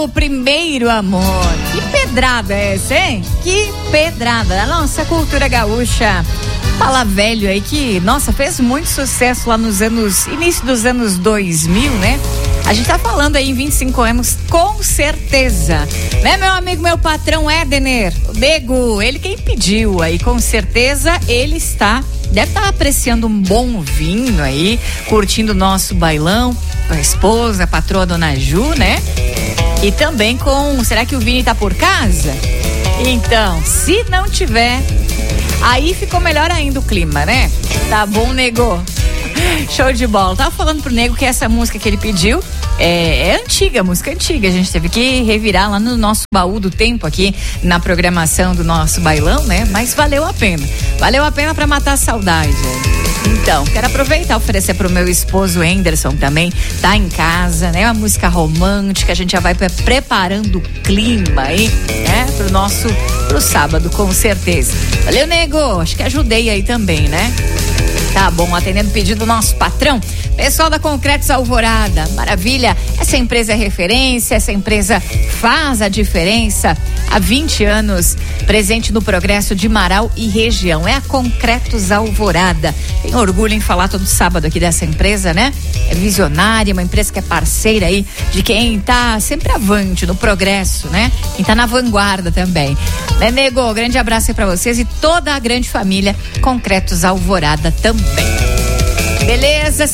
do Primeiro Amor. Que pedrada é essa, hein? Que pedrada da nossa cultura gaúcha. Fala velho aí que, nossa, fez muito sucesso lá nos início dos anos 2000, né? A gente tá falando aí em 25 anos, com certeza. Né, meu amigo, meu patrão Édener, o Nego, ele quem pediu aí, com certeza ele deve estar apreciando um bom vinho aí, curtindo o nosso bailão, com a esposa, a patroa Dona Ju, né? E também será que o Vini tá por casa? Então, se não tiver, aí ficou melhor ainda o clima, né? Tá bom, Nego? Show de bola. Tava falando pro Nego que essa música que ele pediu é antiga, música antiga. A gente teve que revirar lá no nosso baú do tempo aqui na programação do nosso bailão, né? Mas valeu a pena. Valeu a pena pra matar a saudade. Então, quero aproveitar e oferecer pro meu esposo Henderson também, tá em casa, né? Uma música romântica, a gente já vai preparando o clima aí, né? Pro sábado, com certeza. Valeu, Nego, acho que ajudei aí também, né? Tá bom, atendendo o pedido do nosso patrão, pessoal da Concretos Alvorada, maravilha, essa empresa é referência, essa empresa faz a diferença há 20 anos, presente no progresso de Marau e região, é a Concretos Alvorada. Tenho orgulho em falar todo sábado aqui dessa empresa, né? É visionária, uma empresa que é parceira aí de quem tá sempre avante no progresso, né? Quem tá na vanguarda também. Né, Nego? Grande abraço aí pra vocês e toda a grande família Concretos Alvorada também. Beleza,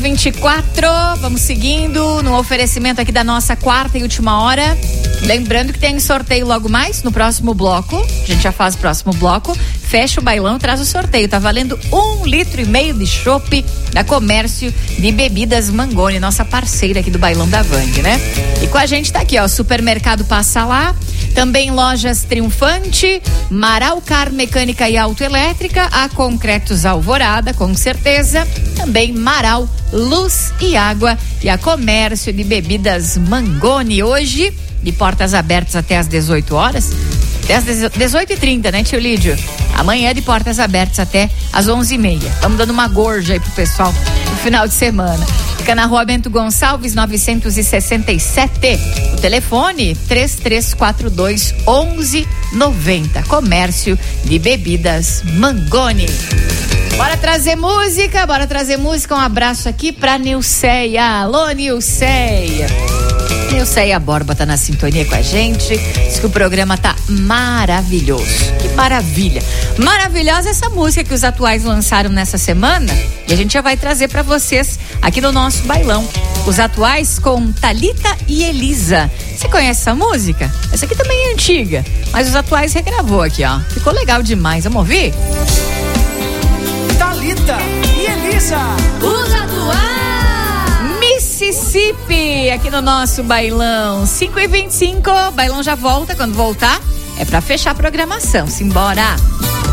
5h24, vamos seguindo no oferecimento aqui da nossa quarta e última hora. Lembrando que tem sorteio logo mais no próximo bloco. A gente já faz o próximo bloco. Fecha o bailão, traz o sorteio. Tá valendo 1,5 litro de chopp da Comércio de Bebidas Mangoni, nossa parceira aqui do bailão da Vang, né? E com a gente tá aqui, ó, Supermercado Passa Lá, também Lojas Triunfante, Marau Car Mecânica e Autoelétrica, a Concretos Alvorada, com certeza, também Marau Luz e Água e a Comércio de Bebidas Mangoni. Hoje, de portas abertas até às 18 horas, até às 18h30, né, tio Lídio? Amanhã de portas abertas até às 11h30. Vamos dando uma gorja aí pro pessoal no final de semana. Fica na Rua Bento Gonçalves, 967. O telefone 3342-1190. Comércio de Bebidas Mangoni. Bora trazer música. Um abraço aqui pra Nilceia. Alô, Nilceia. Nilceia Borba tá na sintonia com a gente. Diz que o programa tá maravilhoso. Que maravilha. Maravilhosa essa música que os atuais lançaram nessa semana. E a gente já vai trazer pra vocês aqui no nosso bailão. Os atuais com Thalita e Elisa. Você conhece essa música? Essa aqui também é antiga, mas os atuais regravou aqui, ó. Ficou legal demais. Vamos ouvir? Thalita e Elisa. Os atuais. Mississippi, aqui no nosso bailão. 5h25, bailão já volta. Quando voltar, é pra fechar a programação. Simbora!